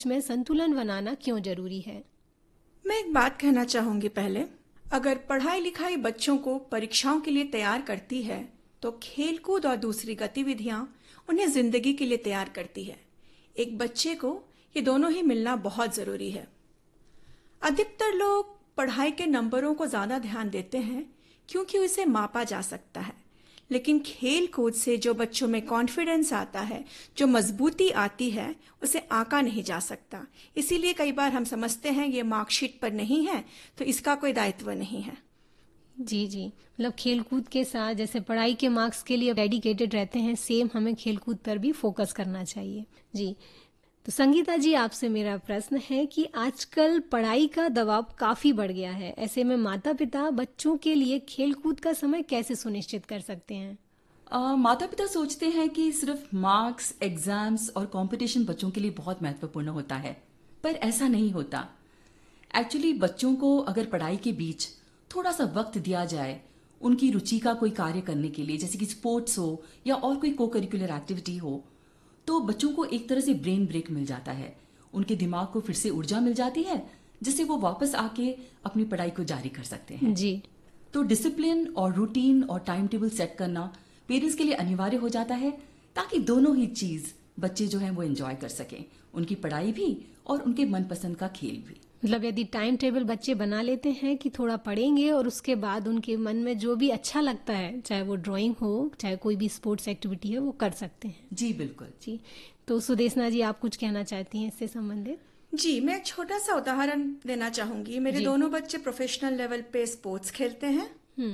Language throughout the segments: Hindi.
में संतुलन बनाना क्यों जरूरी है? मैं एक बात कहना चाहूंगी पहले। अगर पढ़ाई लिखाई बच्चों को परीक्षाओं के लिए तैयार करती है, तो खेलकूद और दूसरी गतिविधियां उन्हें जिंदगी के लिए तैयार करती है। एक बच्चे को ये दोनों ही मिलना बहुत जरूरी है। अधिकतर लोग पढ़ाई के नंबरों को ज्यादा ध्यान देते हैं क्योंकि उसे मापा जा सकता है, लेकिन खेल कूद से जो बच्चों में कॉन्फिडेंस आता है, जो मजबूती आती है, उसे आंका नहीं जा सकता। इसीलिए कई बार हम समझते हैं ये मार्कशीट पर नहीं है तो इसका कोई दायित्व नहीं है। जी जी, मतलब खेलकूद के साथ जैसे पढ़ाई के मार्क्स के लिए डेडिकेटेड रहते हैं, सेम हमें खेलकूद पर भी फोकस करना चाहिए। जी, तो संगीता जी, आपसे मेरा प्रश्न है कि आजकल पढ़ाई का दबाव काफी बढ़ गया है। ऐसे में माता पिता बच्चों के लिए खेलकूद का समय कैसे सुनिश्चित कर सकते हैं? माता पिता सोचते हैं कि सिर्फ मार्क्स, एग्जाम्स और कंपटीशन बच्चों के लिए बहुत महत्वपूर्ण होता है, पर ऐसा नहीं होता। एक्चुअली बच्चों को अगर पढ़ाई के बीच थोड़ा सा वक्त दिया जाए, उनकी रुचि का कोई कार्य करने के लिए, जैसे कि स्पोर्ट्स हो या और कोई को करिकुलर एक्टिविटी हो, तो बच्चों को एक तरह से ब्रेन ब्रेक मिल जाता है। उनके दिमाग को फिर से ऊर्जा मिल जाती है, जिससे वो वापस आके अपनी पढ़ाई को जारी कर सकते हैं। जी, तो डिसिप्लिन और रूटीन और टाइम टेबल सेट करना पेरेंट्स के लिए अनिवार्य हो जाता है, ताकि दोनों ही चीज बच्चे जो हैं वो एंजॉय कर सकें, उनकी पढ़ाई भी और उनके मनपसंद का खेल भी। मतलब यदि टाइम टेबल बच्चे बना लेते हैं कि थोड़ा पढ़ेंगे और उसके बाद उनके मन में जो भी अच्छा लगता है, चाहे वो ड्राइंग हो, चाहे कोई भी स्पोर्ट्स एक्टिविटी है, वो कर सकते हैं। जी बिल्कुल। जी, तो सुदेशना जी, आप कुछ कहना चाहती हैं इससे संबंधित? जी, मैं एक छोटा सा उदाहरण देना चाहूंगी। मेरे जी। दोनों बच्चे प्रोफेशनल लेवल पे स्पोर्ट्स खेलते हैं।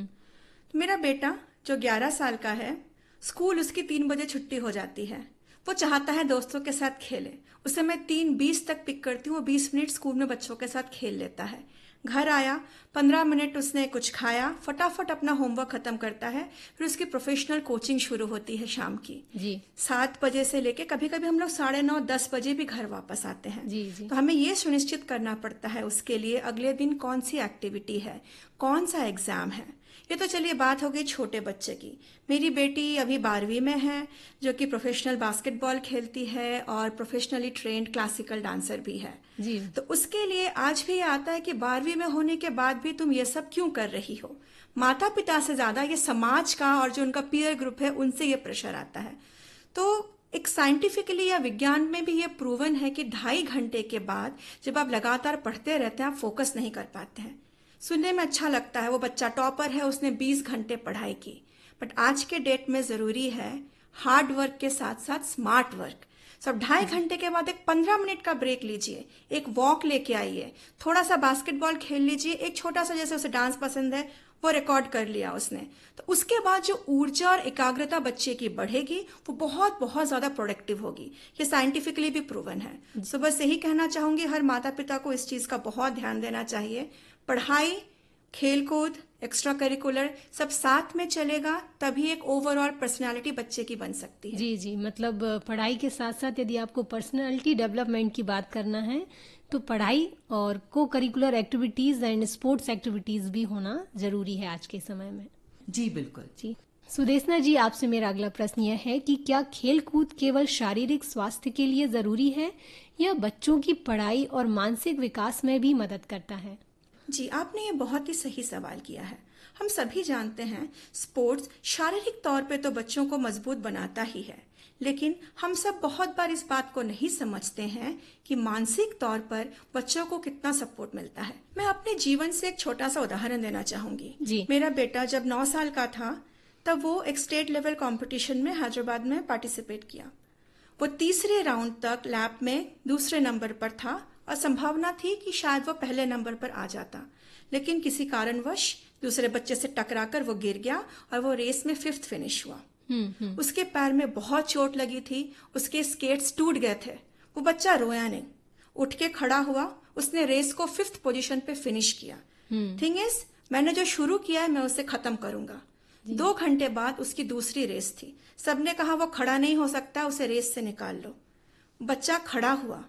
मेरा बेटा जो 11 साल का है, स्कूल उसकी 3 बजे छुट्टी हो जाती है। वो चाहता है दोस्तों के साथ खेले। उसे मैं 3:20 तक पिक करती हूँ। 20 मिनट स्कूल में बच्चों के साथ खेल लेता है। घर आया, 15 मिनट उसने कुछ खाया, फटाफट अपना होमवर्क खत्म करता है। फिर उसकी प्रोफेशनल कोचिंग शुरू होती है शाम की। जी 7 बजे से लेके कभी कभी हम लोग 9:30 10 बजे भी घर वापस आते हैं। जी जी। तो हमें ये सुनिश्चित करना पड़ता है उसके लिए अगले दिन कौन सी एक्टिविटी है, कौन सा एग्जाम है। ये तो चलिए बात हो गई छोटे बच्चे की। मेरी बेटी अभी 12वीं में है, जो कि प्रोफेशनल बास्केटबॉल खेलती है और प्रोफेशनली ट्रेन्ड क्लासिकल डांसर भी है। जी तो उसके लिए आज भी ये आता है कि 12वीं में होने के बाद भी तुम ये सब क्यों कर रही हो। माता पिता से ज्यादा ये समाज का और जो उनका पीयर ग्रुप है उनसे ये प्रेशर आता है। तो एक साइंटिफिकली या विज्ञान में भी ये प्रूवन है कि 2.5 घंटे के बाद जब आप लगातार पढ़ते रहते हैं, आप फोकस नहीं कर पाते हैं। सुनने में अच्छा लगता है, वो बच्चा टॉपर है, उसने 20 घंटे पढ़ाई की, बट आज के डेट में जरूरी है हार्ड वर्क के साथ साथ स्मार्ट वर्क। सब 2.5 घंटे के बाद एक 15 मिनट का ब्रेक लीजिए, एक वॉक लेके आइए, थोड़ा सा बास्केटबॉल खेल लीजिए, एक छोटा सा, जैसे उसे डांस पसंद है वो रिकॉर्ड कर लिया उसने, तो उसके बाद जो ऊर्जा और एकाग्रता बच्चे की बढ़ेगी वो बहुत बहुत ज्यादा प्रोडक्टिव होगी। ये साइंटिफिकली भी प्रूवन है। सो बस यही कहना चाहूंगी, हर माता पिता को इस चीज का बहुत ध्यान देना चाहिए। पढ़ाई, खेलकूद, एक्स्ट्रा करिकुलर सब साथ में चलेगा, तभी एक ओवरऑल पर्सनालिटी बच्चे की बन सकती है। जी जी, मतलब पढ़ाई के साथ साथ यदि आपको पर्सनालिटी डेवलपमेंट की बात करना है तो पढ़ाई और को curricular activities and sports activities भी होना जरूरी है आज के समय में। जी बिल्कुल। जी, सुदेशना जी, आपसे मेरा अगला प्रश्न यह है कि क्या खेल कूद केवल शारीरिक स्वास्थ्य के लिए जरूरी है या बच्चों की पढ़ाई और मानसिक विकास में भी मदद करता है? जी, आपने ये बहुत ही सही सवाल किया है। हम सभी जानते हैं स्पोर्ट्स शारीरिक तौर पे तो बच्चों को मजबूत बनाता ही है, लेकिन हम सब बहुत बार इस बात को नहीं समझते हैं कि मानसिक तौर पर बच्चों को कितना सपोर्ट मिलता है। मैं अपने जीवन से एक छोटा सा उदाहरण देना चाहूंगी। जी। मेरा बेटा जब 9 साल का था, तब वो एक स्टेट लेवल कंपटीशन में हैदराबाद में पार्टिसिपेट किया। वो तीसरे राउंड तक लैब में दूसरे नंबर पर था और संभावना थी कि शायद वो पहले नंबर पर आ जाता, लेकिन किसी कारणवश दूसरे बच्चे से टकराकर वो गिर गया और वो रेस में 5th फिनिश हुआ। उसके पैर में बहुत चोट लगी थी, उसके स्केट्स टूट गए थे। वो बच्चा रोया नहीं, उठ के खड़ा हुआ, उसने रेस को 5th पोजीशन पे फिनिश किया। थिंग इज, मैंने जो शुरू किया है मैं उसे खत्म करूंगा। 2 घंटे बाद उसकी दूसरी रेस थी। सबने कहा वो खड़ा नहीं हो सकता, उसे रेस से निकाल लो। बच्चा खड़ा हुआ,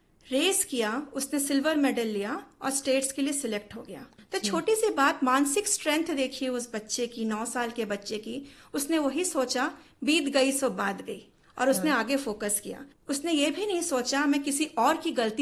रेस किया, उसने सिल्वर मेडल लिया और स्टेट्स के लिए सिलेक्ट हो गया। तो छोटी सी बात, मानसिक स्ट्रेंथ देखिए उस बच्चे की, 9 साल के बच्चे की। उसने वही सोचा, बीत गई सो बात गई, और उसने आगे फोकस किया। उसने ये भी नहीं सोचा मैं किसी और की गलती